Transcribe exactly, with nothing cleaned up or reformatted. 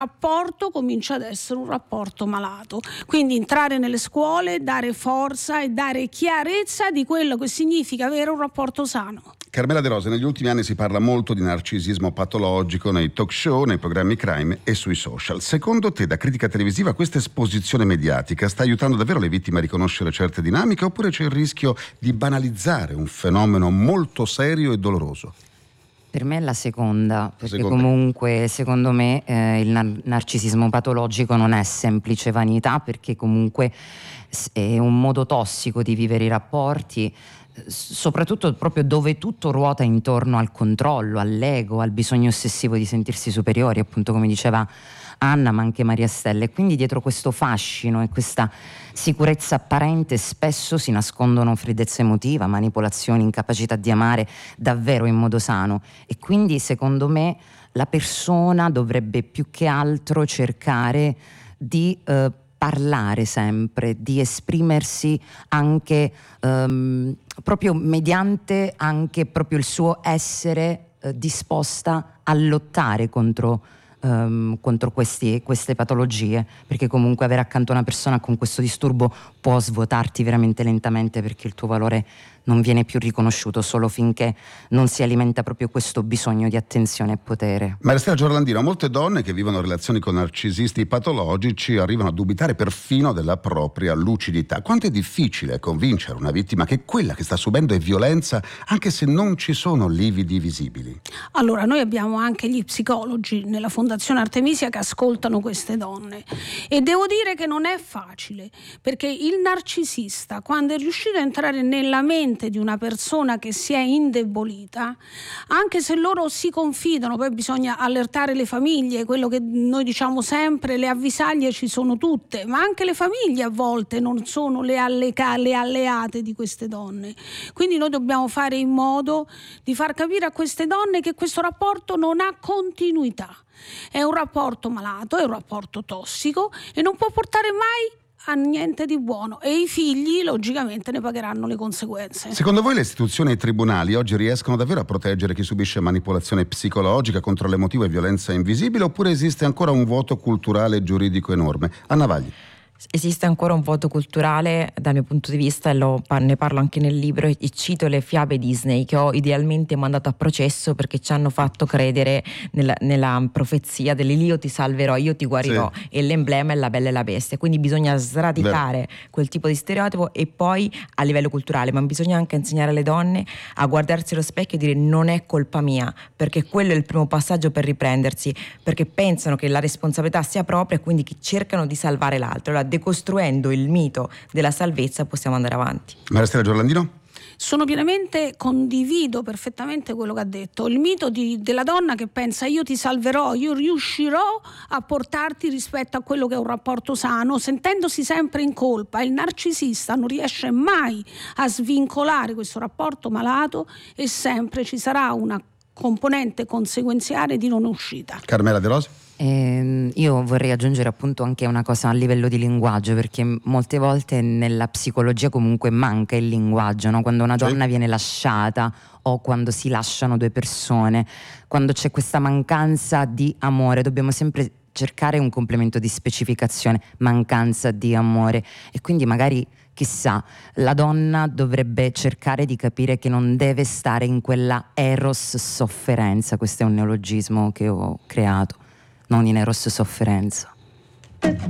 rapporto comincia ad essere un rapporto malato. Quindi entrare nelle scuole, dare forza e dare chiarezza di quello che significa avere un rapporto sano. Carmela De Rose, negli ultimi anni si parla molto di narcisismo patologico nei talk show, nei programmi crime e sui social. Secondo te, da critica televisiva, questa esposizione mediatica sta aiutando davvero le vittime a riconoscere certe dinamiche, oppure c'è il rischio di banalizzare un fenomeno molto serio e doloroso? Per me è la seconda, perché Secondo comunque secondo me eh, il nar- narcisismo patologico non è semplice vanità, perché comunque è un modo tossico di vivere i rapporti, soprattutto proprio dove tutto ruota intorno al controllo, all'ego, al bisogno ossessivo di sentirsi superiori, appunto come diceva Anna, ma anche Maria Stella. E quindi dietro questo fascino e questa sicurezza apparente spesso si nascondono freddezza emotiva, manipolazioni, incapacità di amare davvero in modo sano. E quindi secondo me la persona dovrebbe più che altro cercare di eh, parlare sempre, di esprimersi anche ehm, proprio mediante anche proprio il suo essere eh, disposta a lottare contro Um, contro questi, queste patologie, perché comunque avere accanto una persona con questo disturbo può svuotarti veramente lentamente, perché il tuo valore non viene più riconosciuto solo finché non si alimenta proprio questo bisogno di attenzione e potere. Maria Stella Giorlandino, molte donne che vivono relazioni con narcisisti patologici arrivano a dubitare perfino della propria lucidità. Quanto è difficile convincere una vittima che quella che sta subendo è violenza, anche se non ci sono lividi visibili? Allora, noi abbiamo anche gli psicologi nella Fondazione Artemisia che ascoltano queste donne, e devo dire che non è facile, perché il narcisista, quando è riuscito a entrare nella mente di una persona che si è indebolita, anche se loro si confidano, poi bisogna allertare le famiglie, quello che noi diciamo sempre, le avvisaglie ci sono tutte, ma anche le famiglie a volte non sono le, alleca- le alleate di queste donne. Quindi noi dobbiamo fare in modo di far capire a queste donne che questo rapporto non ha continuità, è un rapporto malato, è un rapporto tossico e non può portare mai a niente di buono, e i figli logicamente ne pagheranno le conseguenze. Secondo voi le istituzioni e i tribunali oggi riescono davvero a proteggere chi subisce manipolazione psicologica, controllo emotivo e violenza invisibile, oppure esiste ancora un vuoto culturale e giuridico enorme? Anna Vagli. Esiste ancora un vuoto culturale dal mio punto di vista, e lo, ne parlo anche nel libro, e cito le fiabe Disney che ho idealmente mandato a processo perché ci hanno fatto credere nella, nella profezia dell'io ti salverò, io ti guarirò, sì. E l'emblema è la bella e la bestia, quindi bisogna sradicare Beh. quel tipo di stereotipo, e poi a livello culturale, ma bisogna anche insegnare alle donne a guardarsi allo specchio e dire non è colpa mia, perché quello è il primo passaggio per riprendersi, perché pensano che la responsabilità sia propria e quindi cercano di salvare l'altro. Allora, decostruendo il mito della salvezza possiamo andare avanti. Maria Stella Giorlandino? Sono pienamente, condivido perfettamente quello che ha detto, il mito di, della donna che pensa io ti salverò, io riuscirò a portarti rispetto a quello che è un rapporto sano, sentendosi sempre in colpa. Il narcisista non riesce mai a svincolare questo rapporto malato e sempre ci sarà una componente conseguenziale di non uscita. Carmela De Rose? Eh, io vorrei aggiungere appunto anche una cosa a livello di linguaggio, perché molte volte nella psicologia comunque manca il linguaggio, no? Quando una donna sì. viene lasciata, o quando si lasciano due persone, quando c'è questa mancanza di amore, dobbiamo sempre cercare un complemento di specificazione, mancanza di amore, e quindi magari chissà, la donna dovrebbe cercare di capire che non deve stare in quella eros sofferenza, questo è un neologismo che ho creato, non in eros sofferenza.